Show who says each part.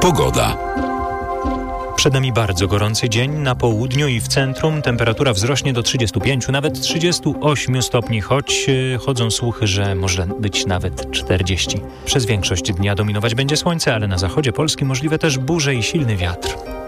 Speaker 1: Pogoda.
Speaker 2: Przed nami bardzo gorący dzień. Na południu i w centrum temperatura wzrośnie do 35, nawet 38 stopni, choć chodzą słuchy, że może być nawet 40. Przez większość dnia dominować będzie słońce, ale na zachodzie Polski możliwe też burze i silny wiatr.